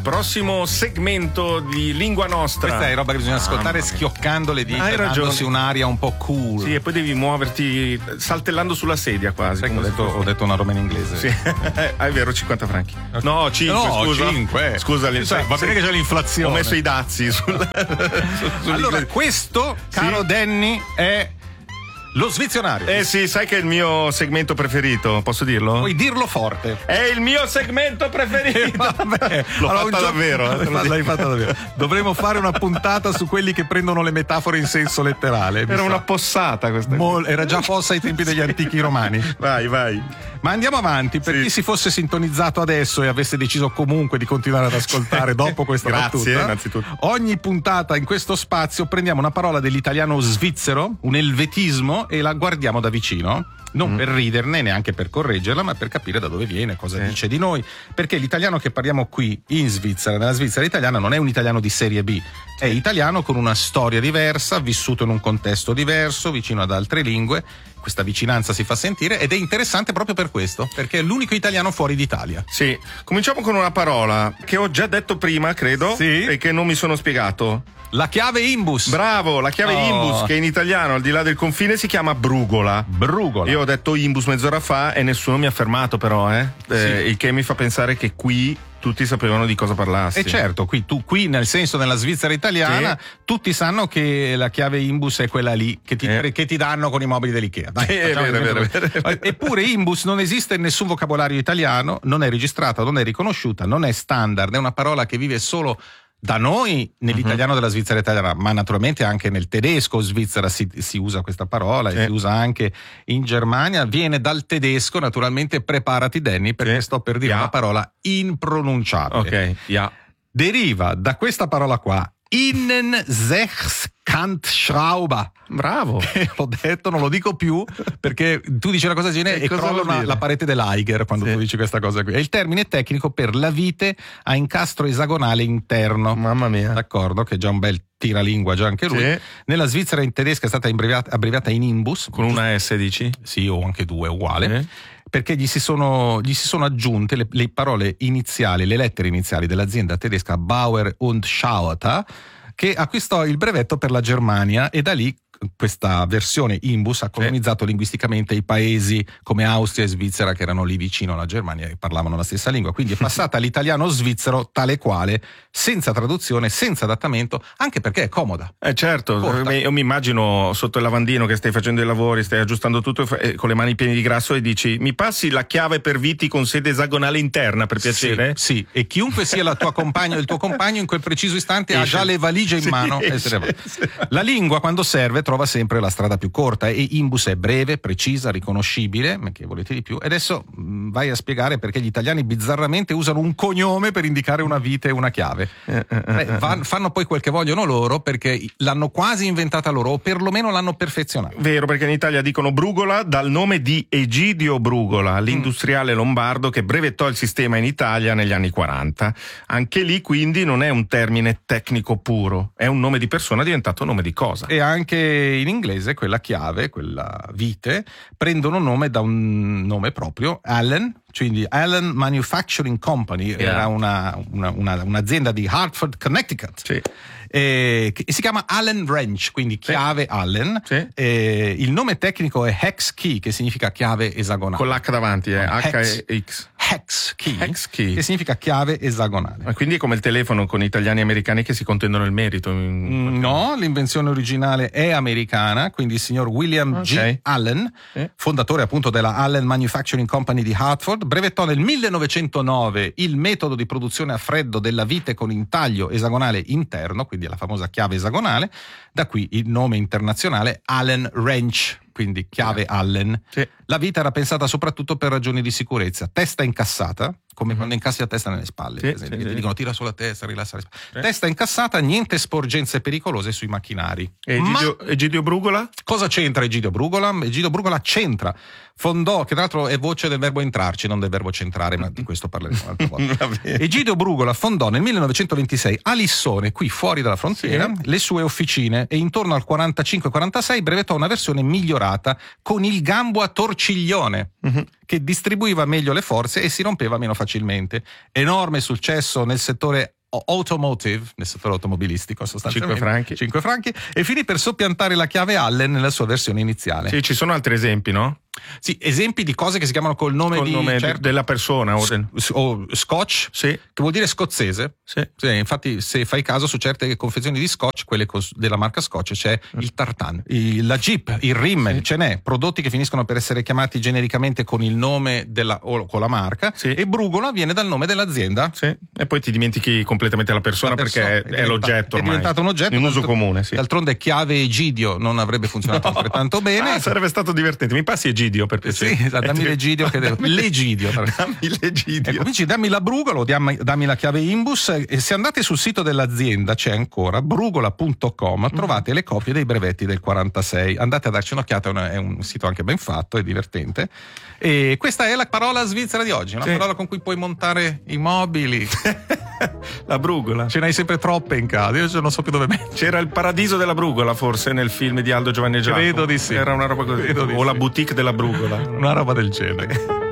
prossimo segmento di Lingua Nostra. Questa è roba che bisogna ascoltare schioccando le dita, dandosi un'aria un po' cool. Sì, e poi devi muoverti saltellando sulla sedia quasi. Sai che ho detto una roba in inglese. Sì. È vero, 50 franchi. No, 5, scusa. 5. Scusa, va bene che c'è l'inflazione. Ho messo i dazi allora, questo, caro Danny, è lo svizionario. Sì, sai che è il mio segmento preferito, posso dirlo? Puoi dirlo forte. È il mio segmento preferito. Vabbè, L'ho fatta davvero. L'hai fatta davvero. Dovremmo fare una puntata su quelli che prendono le metafore in senso letterale. Era una possata questa. Era già possa ai tempi degli antichi romani. Vai. Ma andiamo avanti, per chi si fosse sintonizzato adesso e avesse deciso comunque di continuare ad ascoltare dopo questa Grazie, innanzitutto. Ogni puntata in questo spazio prendiamo una parola dell'italiano svizzero, un elvetismo, e la guardiamo da vicino. Non per riderne, neanche per correggerla, ma per capire da dove viene, cosa dice di noi. Perché l'italiano che parliamo qui in Svizzera, nella Svizzera italiana, non è un italiano di serie B, è italiano con una storia diversa, vissuto in un contesto diverso, vicino ad altre lingue. Questa vicinanza si fa sentire ed è interessante proprio per questo, perché è l'unico italiano fuori d'Italia. Sì, cominciamo con una parola che ho già detto prima, credo, e che non mi sono spiegato. La chiave imbus. Bravo, la chiave imbus, che in italiano al di là del confine si chiama brugola. Io ho detto imbus mezz'ora fa e nessuno mi ha fermato però, il che mi fa pensare che qui tutti sapevano di cosa parlassi. E certo, qui nel senso nella Svizzera italiana, tutti sanno che la chiave imbus è quella lì che ti danno con i mobili dell'Ikea. Dai, è vero. Eppure imbus non esiste in nessun vocabolario italiano, non è registrata, non è riconosciuta, non è standard, è una parola che vive solo da noi nell'italiano della Svizzera italiana, ma naturalmente anche nel tedesco svizzera si usa questa parola e si usa anche in Germania. Viene dal tedesco, naturalmente. Preparati, Danny, perché sto per dire una parola impronunciabile. Deriva da questa parola qua, Innensechskantschrauber. Bravo. Ho detto, non lo dico più perché tu dici una cosa del genere e crolla la parete dell'Eiger quando tu dici questa cosa qui. È il termine tecnico per la vite a incastro esagonale interno. Mamma mia. D'accordo, che è già un bel tiralingua già anche lui. Nella Svizzera in tedesca è stata abbreviata in imbus. Con una S, dici? Sì, o anche due, uguale. Perché gli si sono aggiunte le parole iniziali, le lettere iniziali dell'azienda tedesca Bauer und Schauter, che acquistò il brevetto per la Germania, e da lì questa versione imbus ha colonizzato linguisticamente i paesi come Austria e Svizzera, che erano lì vicino alla Germania e parlavano la stessa lingua, quindi è passata all'italiano svizzero tale quale, senza traduzione, senza adattamento, anche perché è comoda. Certo, io mi immagino sotto il lavandino che stai facendo i lavori, stai aggiustando tutto con le mani piene di grasso e dici: mi passi la chiave per viti con sede esagonale interna, per piacere? Sì, e chiunque sia la tua compagno, il tuo compagno in quel preciso istante ha già le valigie in mano. La lingua, quando serve, trova sempre la strada più corta, e imbus è breve, precisa, riconoscibile, ma che volete di più? E adesso vai a spiegare perché gli italiani bizzarramente usano un cognome per indicare una vite e una chiave. Fanno poi quel che vogliono loro, perché l'hanno quasi inventata loro, o perlomeno l'hanno perfezionata. Vero, perché in Italia dicono Brugola dal nome di Egidio Brugola, l'industriale lombardo che brevettò il sistema in Italia negli anni 40. Anche lì quindi non è un termine tecnico puro, è un nome di persona diventato nome di cosa. E anche in inglese quella chiave, quella vite, prendono nome da un nome proprio, Allen, quindi Allen Manufacturing Company, era un'azienda di Hartford, Connecticut. Che si chiama Allen Wrench, quindi chiave Allen. Il nome tecnico è Hex Key, che significa chiave esagonale. Con l'H davanti, H-X. Hex Key, che significa chiave esagonale. Quindi è come il telefono con italiani e americani che si contendono il merito. No, l'invenzione originale è americana, quindi il signor William G. Allen, fondatore appunto della Allen Manufacturing Company di Hartford, brevettò nel 1909 il metodo di produzione a freddo della vite con intaglio esagonale interno, quindi la famosa chiave esagonale. Da qui il nome internazionale Allen Wrench, quindi chiave Allen. La vite era pensata soprattutto per ragioni di sicurezza. Testa incassata, come quando incassi la testa nelle spalle, per esempio. Ti dicono tira sulla testa, rilassa le spalle. Testa incassata, niente sporgenze pericolose sui macchinari. Egidio Brugola? Cosa c'entra Egidio Brugola? Egidio Brugola c'entra. Fondò, che tra l'altro è voce del verbo entrarci, non del verbo centrare, ma di questo parleremo un'altra volta. Egidio Brugola fondò nel 1926 a Lissone, qui fuori dalla frontiera, le sue officine, e intorno al 45-46 brevettò una versione migliorata con il gambo a torciglione, che distribuiva meglio le forze e si rompeva meno facilmente. Enorme successo nel settore automotive, nel settore automobilistico sostanzialmente. 5 franchi. E finì per soppiantare la chiave Allen nella sua versione iniziale. Sì, ci sono altri esempi, no? Sì, esempi di cose che si chiamano col nome della persona o scotch, sì, che vuol dire scozzese. Sì. Sì, infatti, se fai caso, su certe confezioni di scotch, quelle della marca Scotch, c'è il tartan, la Jeep, il Rimmel, ce n'è, prodotti che finiscono per essere chiamati genericamente con il nome o con la marca, sì. E Brugola viene dal nome dell'azienda. Sì. E poi ti dimentichi completamente la persona perché è l'oggetto ormai. È diventato un oggetto in uso comune. Sì. D'altronde chiave Egidio non avrebbe funzionato altrettanto bene. Sarebbe stato divertente. Mi passi Egidio per piacere. Sì, dammi l'Egidio l'Egidio. Dammi l'Egidio. Ecco, amici, dammi la Brugola o dammi la chiave Imbus. E se andate sul sito dell'azienda, c'è ancora brugola.com, trovate le copie dei brevetti del 46. Andate a darci un'occhiata, è un sito anche ben fatto, è divertente. E questa è la parola svizzera di oggi, una parola con cui puoi montare i mobili. La brugola. Ce n'hai sempre troppe in casa, io non so più dove mettere. C'era il paradiso della brugola forse nel film di Aldo Giovanni e Giacomo. Credo di sì. Era una roba così. O la boutique della brugola. Una roba del genere.